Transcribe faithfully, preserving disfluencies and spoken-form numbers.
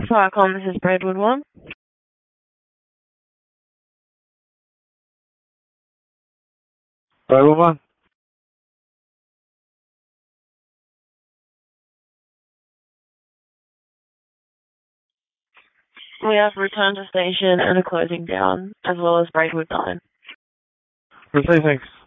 Viacom, this is Braidwood one. Braidwood one. We have return to station and a closing down, as well as Braidwood nine. Receive, thanks.